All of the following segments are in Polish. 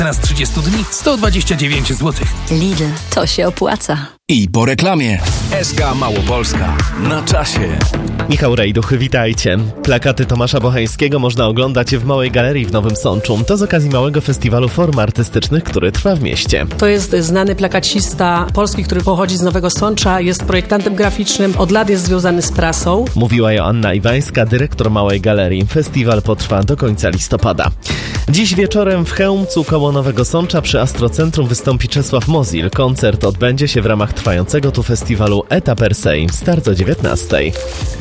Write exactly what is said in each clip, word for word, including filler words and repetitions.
Teraz trzydzieści dni, sto dwadzieścia dziewięć złotych. Lidl, to się opłaca. I po reklamie. S K Małopolska. Na czasie. Michał Rejduch, witajcie. Plakaty Tomasza Bocheńskiego można oglądać w Małej Galerii w Nowym Sączu. To z okazji małego festiwalu form artystycznych, który trwa w mieście. To jest znany plakacista polski, który pochodzi z Nowego Sącza, jest projektantem graficznym, od lat jest związany z prasą. Mówiła Joanna Iwańska, dyrektor Małej Galerii. Festiwal potrwa do końca listopada. Dziś wieczorem w Chełmcu koło Nowego Sącza przy Astrocentrum wystąpi Czesław Mozil. Koncert odbędzie się w ramach trwającego tu festiwalu Eta per se. Start o dziewiętnastej.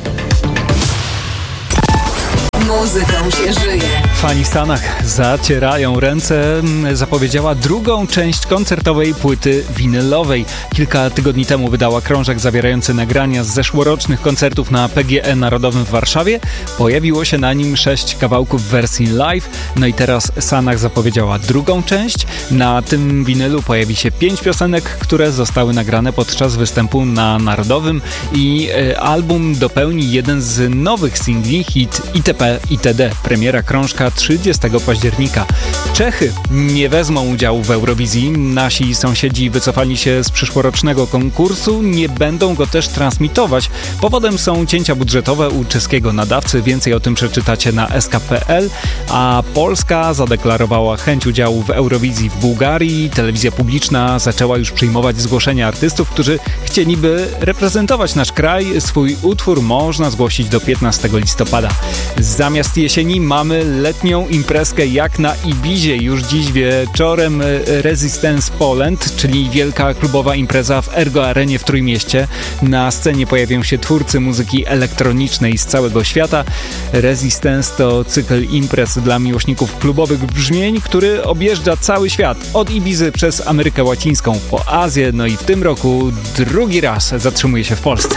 Muzyką się żyje. Fani w Stanach zacierają ręce. Zapowiedziała drugą część koncertowej płyty winylowej. Kilka tygodni temu wydała krążek zawierający nagrania z zeszłorocznych koncertów na P G E Narodowym w Warszawie. Pojawiło się na nim sześć kawałków w wersji live. No i teraz Sanach zapowiedziała drugą część. Na tym winylu pojawi się pięć piosenek, które zostały nagrane podczas występu na Narodowym i y, album dopełni jeden z nowych singli, hit itp. itd. Premiera krążka trzydziestego października. Czechy nie wezmą udziału w Eurowizji. Nasi sąsiedzi wycofali się z przyszłorocznego konkursu. Nie będą go też transmitować. Powodem są cięcia budżetowe u czeskiego nadawcy. Więcej o tym przeczytacie na S K kropka P L. A Polska zadeklarowała chęć udziału w Eurowizji w Bułgarii. Telewizja publiczna zaczęła już przyjmować zgłoszenia artystów, którzy chcieliby reprezentować nasz kraj. Swój utwór można zgłosić do piętnastego listopada. Zamiast jesieni mamy letnią imprezkę jak na Ibizie. Już dziś wieczorem Resistance Poland, czyli wielka klubowa impreza w Ergo Arenie w Trójmieście. Na scenie pojawią się twórcy muzyki elektronicznej z całego świata. Resistance to cykl imprez dla miłośników klubowych brzmień, który objeżdża cały świat. Od Ibizy przez Amerykę Łacińską po Azję. No i w tym roku drugi raz zatrzymuje się w Polsce.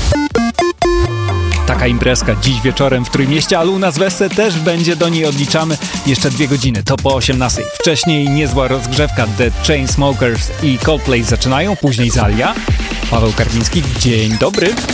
Taka imprezka dziś wieczorem w Trójmieście, ale u nas w Esce też będzie, do niej odliczamy jeszcze dwie godziny, to po osiemnastej. Wcześniej niezła rozgrzewka, The Chainsmokers i Coldplay zaczynają, później Zalia. Paweł Karpiński, dzień dobry.